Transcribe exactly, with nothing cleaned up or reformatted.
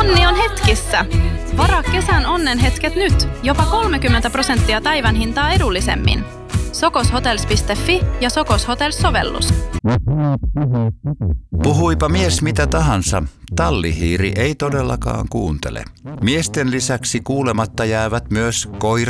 Onni on hetkissä! Varaa kesän onnenhetket nyt, jopa kolmekymmentä prosenttia päivän hintaa edullisemmin. sokoshotels piste fi ja Sokos Hotels-sovellus. Puhuipa mies mitä tahansa, tallihiiri ei todellakaan kuuntele. Miesten lisäksi kuulematta jäävät myös koira